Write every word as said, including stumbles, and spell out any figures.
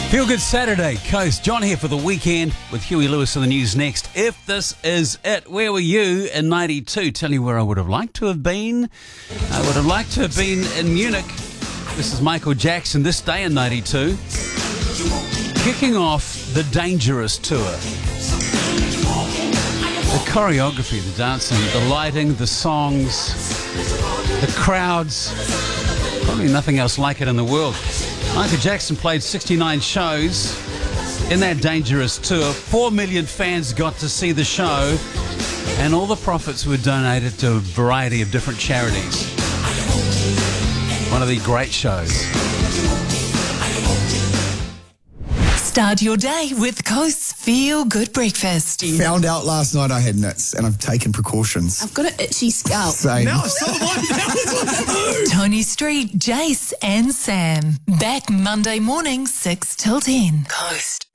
Feel Good Saturday, Coast. John here for the weekend with Huey Lewis in the news next. If this is it, where were you in ninety-two? Tell you where I would have liked to have been. I would have liked to have been in Munich. This is Michael Jackson, this day in ninety-two. Kicking off the Dangerous Tour. The choreography, the dancing, the lighting, the songs, the crowds. Probably nothing else like it in the world. Michael Jackson played sixty-nine shows in that Dangerous Tour. Four million fans got to see the show, and all the profits were donated to a variety of different charities. One of the great shows. Start your day with Coast's Feel Good Breakfast. Found out last night I had nits, and I've taken precautions. I've got an itchy scalp. Same. Now so am I. Tony Street, Jace and Sam. Back Monday morning, six till ten. Coast.